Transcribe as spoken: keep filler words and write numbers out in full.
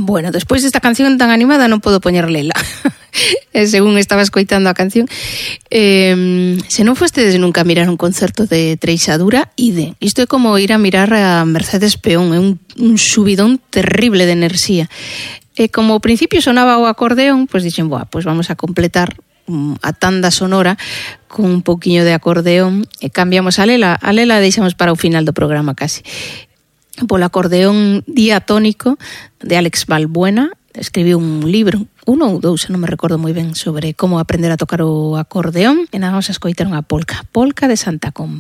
Bueno, despois desta canción tan animada non podo poñer lela. Según estaba escoitando a canción, eh, se non fostedes nunca a mirar un concerto de Treixadura, ide. Isto é como ir a mirar a Mercedes Peón, é un, un subidón terrible de enerxía. E como ao principio sonaba o acordeón, pois dixen, boa, pois vamos a completar a tanda sonora con un pouquiño de acordeón e cambiamos a lela. A lela deixamos para o final do programa casi. Polo acordeón diatónico de Alex Balbuena, escribiu un libro, uno ou dous, non me recordo moi ben, sobre como aprender a tocar o acordeón, e nada, vamos a escoitar unha polca, polca de Santa Comba.